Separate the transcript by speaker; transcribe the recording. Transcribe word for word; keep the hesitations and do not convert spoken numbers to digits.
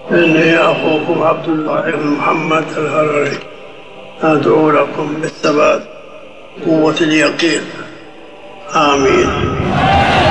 Speaker 1: إني أخوكم عبد الله بن محمد الهرري، أدعو لكم بالثبات قوة اليقين. آمين.